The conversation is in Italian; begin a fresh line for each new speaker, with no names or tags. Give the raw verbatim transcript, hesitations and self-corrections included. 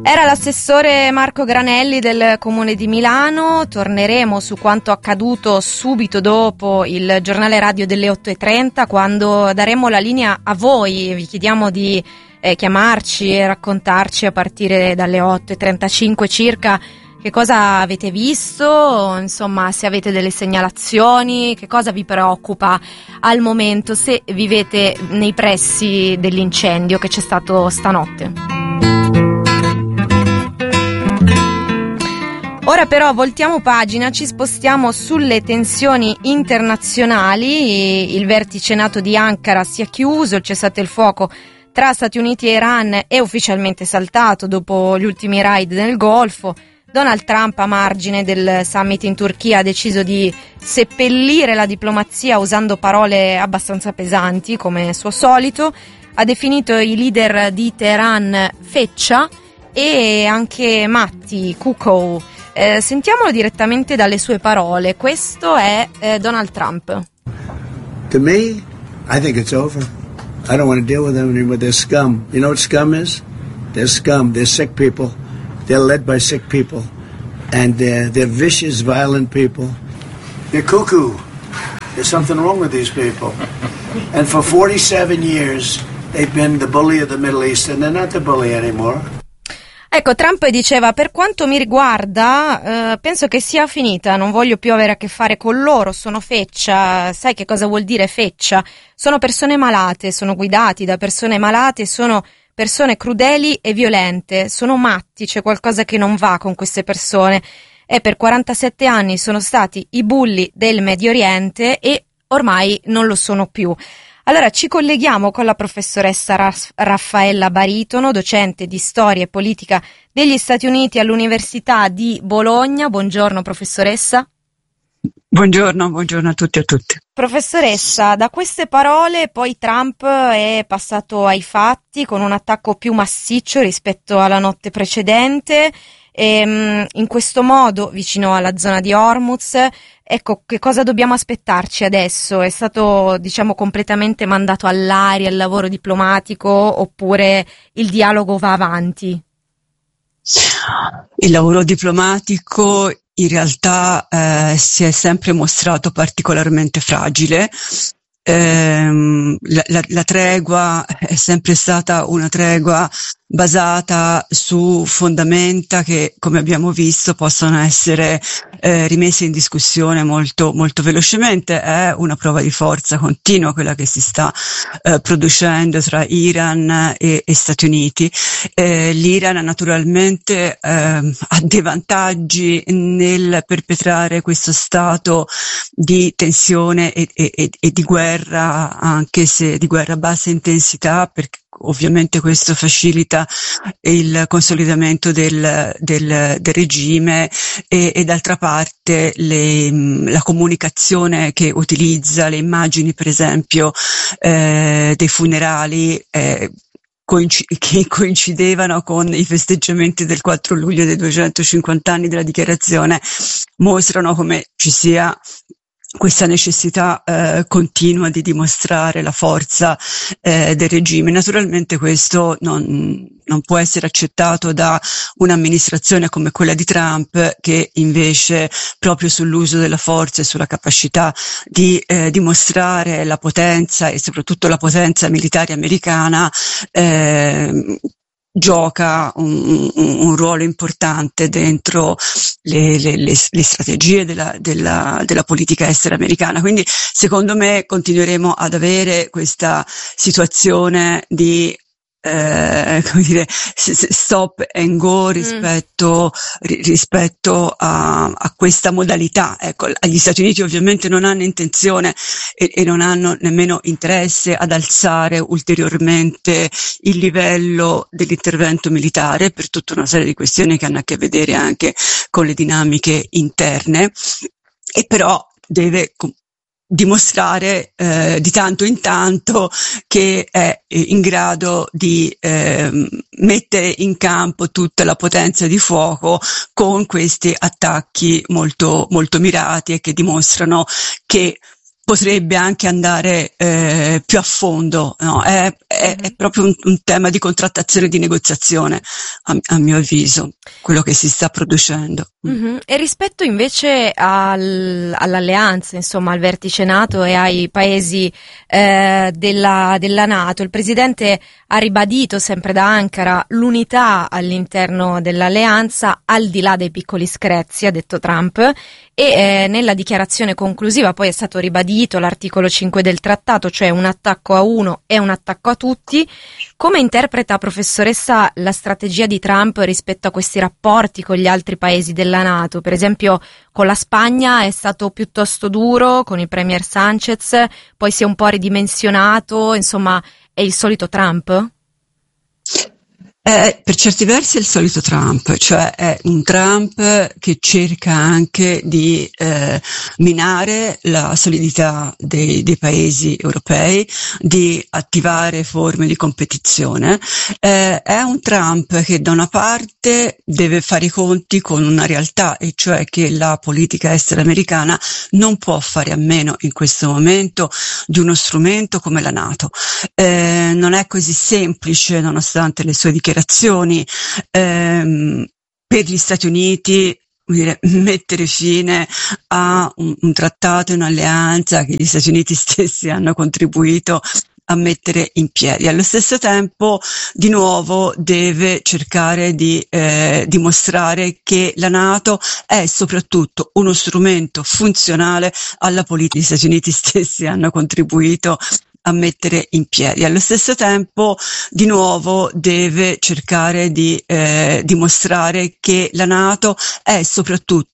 Era l'assessore Marco Granelli del Comune di Milano. Torneremo su quanto accaduto subito dopo il giornale radio delle otto e trenta, quando daremo la linea a voi. Vi chiediamo di eh, chiamarci e raccontarci a partire dalle otto e trentacinque circa che cosa avete visto, insomma, se avete delle segnalazioni, che cosa vi preoccupa al momento, se vivete nei pressi dell'incendio che c'è stato stanotte. Ora però voltiamo pagina, ci spostiamo sulle tensioni internazionali. Il vertice NATO di Ankara si è chiuso, il cessate il fuoco tra Stati Uniti e Iran è ufficialmente saltato dopo gli ultimi raid nel Golfo. Donald Trump, a margine del summit in Turchia, ha deciso di seppellire la diplomazia usando parole abbastanza pesanti, come suo solito. Ha definito i leader di Teheran feccia e anche matti, cuckow. Eh, sentiamolo direttamente dalle sue parole. Questo è eh, Donald Trump.
To me, I think it's over. I don't want to deal with them anymore. They're scum. You know what scum is? They're scum. They're sick people. They're led by sick people, and they're, they're vicious, violent people. They're cuckoo. There's something wrong with these people. And for forty-seven years, they've been the bully of the Middle East, and they're not the bully anymore.
Ecco, Trump diceva: per quanto mi riguarda, eh, penso che sia finita, non voglio più avere a che fare con loro, sono feccia. Sai che cosa vuol dire feccia? Sono persone malate, sono guidati da persone malate, sono persone crudeli e violente, sono matti, c'è qualcosa che non va con queste persone e per quarantasette anni sono stati i bulli del Medio Oriente e ormai non lo sono più. Allora ci colleghiamo con la professoressa Raff- Raffaella Baritono, docente di storia e politica degli Stati Uniti all'Università di Bologna. Buongiorno professoressa.
Buongiorno, buongiorno a tutti e a tutte.
Professoressa, da queste parole poi Trump è passato ai fatti con un attacco più massiccio rispetto alla notte precedente. E, in questo modo, vicino alla zona di Hormuz, ecco, che cosa dobbiamo aspettarci adesso? È stato, diciamo, completamente mandato all'aria il lavoro diplomatico oppure il dialogo va avanti?
Il lavoro diplomatico in realtà eh, si è sempre mostrato particolarmente fragile. Eh, la, la, la tregua è sempre stata una tregua basata su fondamenta che, come abbiamo visto, possono essere eh, rimesse in discussione molto, molto velocemente. È una prova di forza continua quella che si sta eh, producendo tra Iran e, e Stati Uniti. Eh, L'Iran naturalmente eh, ha dei vantaggi nel perpetrare questo stato di tensione e, e, e di guerra, anche se di guerra a bassa intensità, perché ovviamente questo facilita il consolidamento del, del, del regime e, e d'altra parte le, la comunicazione che utilizza, le immagini per esempio eh, dei funerali eh, coinc- che coincidevano con i festeggiamenti del quattro luglio dei duecentocinquanta anni della dichiarazione, mostrano come ci sia questa necessità eh, continua di dimostrare la forza eh, del regime. Naturalmente questo non, non può essere accettato da un'amministrazione come quella di Trump, che invece proprio sull'uso della forza e sulla capacità di eh, dimostrare la potenza e soprattutto la potenza militare americana eh, gioca un, un, un ruolo importante dentro le, le, le, le strategie della, della, della politica estera americana. Quindi secondo me continueremo ad avere questa situazione di eh, come dire, stop and go rispetto, mm. rispetto a, a questa modalità. Ecco, gli Stati Uniti ovviamente non hanno intenzione e, e non hanno nemmeno interesse ad alzare ulteriormente il livello dell'intervento militare per tutta una serie di questioni che hanno a che vedere anche con le dinamiche interne, e però deve dimostrare eh, di tanto in tanto che è in grado di eh, mettere in campo tutta la potenza di fuoco con questi attacchi molto molto mirati e che dimostrano che potrebbe anche andare eh, più a fondo, no? È, è, è proprio un, un tema di contrattazione e di negoziazione, a, a mio avviso, quello che si sta producendo.
Mm-hmm. E rispetto invece al, all'alleanza, insomma, al vertice NATO e ai paesi eh, della, della NATO, il presidente ha ribadito sempre da Ankara l'unità all'interno dell'alleanza, al di là dei piccoli screzi, ha detto Trump, e eh, nella dichiarazione conclusiva poi è stato ribadito l'articolo cinque del trattato, cioè un attacco a uno è un attacco a tutti. Come interpreta, professoressa, la strategia di Trump rispetto a questi rapporti con gli altri paesi della NATO? Per esempio con la Spagna è stato piuttosto duro, con il premier Sánchez, poi si è un po' ridimensionato, insomma è il solito Trump?
È per certi versi è il solito Trump, cioè è un Trump che cerca anche di eh, minare la solidità dei, dei paesi europei, di attivare forme di competizione. Eh, è un Trump che da una parte deve fare i conti con una realtà, e cioè che la politica estera americana non può fare a meno in questo momento di uno strumento come la NATO. Eh, non è così semplice, nonostante le sue dichiarazioni, ehm, per gli Stati Uniti dire, mettere fine a un, un trattato, un'alleanza che gli Stati Uniti stessi hanno contribuito a mettere in piedi. Allo stesso tempo, di nuovo, deve cercare di eh, dimostrare che la NATO è soprattutto uno strumento funzionale alla politica. Gli Stati Uniti stessi hanno contribuito a mettere in piedi. Allo stesso tempo, di nuovo, deve cercare di eh, dimostrare che la NATO è soprattutto